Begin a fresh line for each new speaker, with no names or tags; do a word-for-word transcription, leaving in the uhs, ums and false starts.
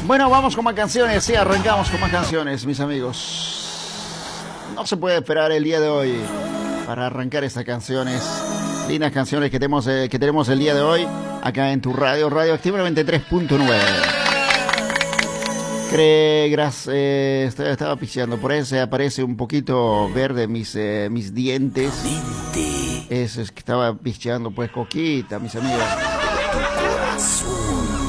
Bueno, vamos con más canciones. Sí, arrancamos con más canciones, mis amigos. No se puede esperar el día de hoy para arrancar estas canciones. Lindas canciones que tenemos, eh, que tenemos el día de hoy acá en tu radio, Radio Activa noventa y tres punto nueve. Cree, gras, eh, estaba, estaba picheando, por ahí se aparece un poquito verde mis, eh, mis dientes. Eso es que estaba picheando pues coquita, mis amigos.